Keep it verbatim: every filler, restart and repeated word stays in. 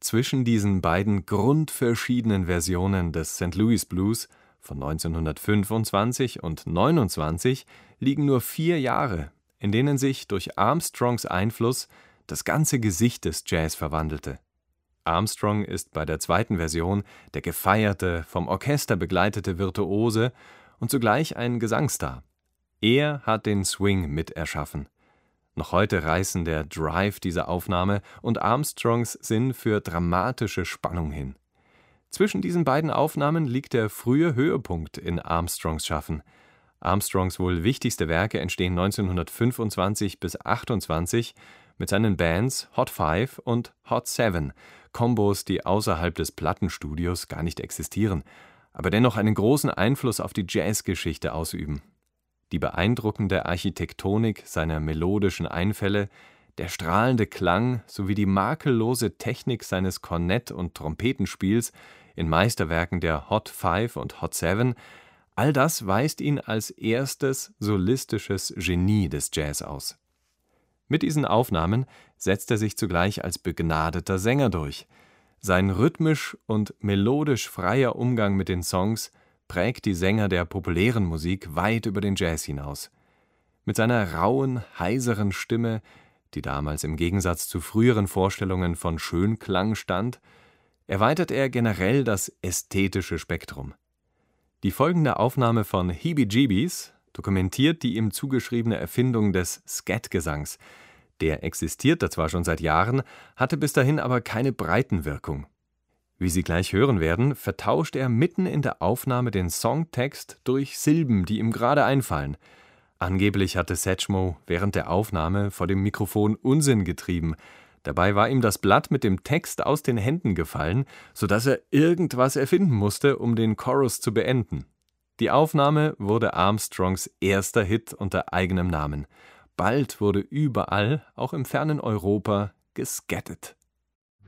Zwischen diesen beiden grundverschiedenen Versionen des Saint Louis Blues von neunzehnhundertfünfundzwanzig und neunundzwanzig liegen nur vier Jahre, in denen sich durch Armstrongs Einfluss das ganze Gesicht des Jazz verwandelte. Armstrong ist bei der zweiten Version der gefeierte, vom Orchester begleitete Virtuose und zugleich ein Gesangsstar. Er hat den Swing miterschaffen. Noch heute reißen der Drive dieser Aufnahme und Armstrongs Sinn für dramatische Spannung hin. Zwischen diesen beiden Aufnahmen liegt der frühe Höhepunkt in Armstrongs Schaffen. Armstrongs wohl wichtigste Werke entstehen neunzehnhundertfünfundzwanzig bis achtundzwanzig mit seinen Bands Hot Five und Hot Seven, Kombos, die außerhalb des Plattenstudios gar nicht existieren, aber dennoch einen großen Einfluss auf die Jazzgeschichte ausüben. Die beeindruckende Architektonik seiner melodischen Einfälle, der strahlende Klang sowie die makellose Technik seines Kornett- und Trompetenspiels in Meisterwerken der Hot Five und Hot Seven, all das weist ihn als erstes solistisches Genie des Jazz aus. Mit diesen Aufnahmen setzt er sich zugleich als begnadeter Sänger durch. Sein rhythmisch und melodisch freier Umgang mit den Songs prägt die Sänger der populären Musik weit über den Jazz hinaus. Mit seiner rauen, heiseren Stimme, die damals im Gegensatz zu früheren Vorstellungen von Schönklang stand, erweitert er generell das ästhetische Spektrum. Die folgende Aufnahme von Heebie-Jeebies dokumentiert die ihm zugeschriebene Erfindung des Scat-Gesangs. Der existierte zwar schon seit Jahren, hatte bis dahin aber keine Breitenwirkung. Wie Sie gleich hören werden, vertauscht er mitten in der Aufnahme den Songtext durch Silben, die ihm gerade einfallen. Angeblich hatte Satchmo während der Aufnahme vor dem Mikrofon Unsinn getrieben. Dabei war ihm das Blatt mit dem Text aus den Händen gefallen, sodass er irgendwas erfinden musste, um den Chorus zu beenden. Die Aufnahme wurde Armstrongs erster Hit unter eigenem Namen. Bald wurde überall, auch im fernen Europa, gescattet.